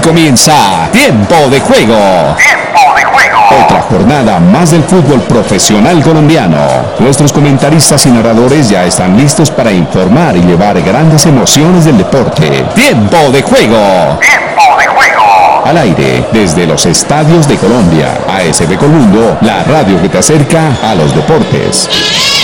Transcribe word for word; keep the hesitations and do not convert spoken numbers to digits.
comienza Tiempo de Juego. Tiempo de Juego. Otra jornada más del fútbol profesional colombiano. Nuestros comentaristas y narradores ya están listos para informar y llevar grandes emociones del deporte. Tiempo de Juego. Tiempo de Juego. Al aire, desde los estadios de Colombia. A S B Colundo, la radio que te acerca a los deportes.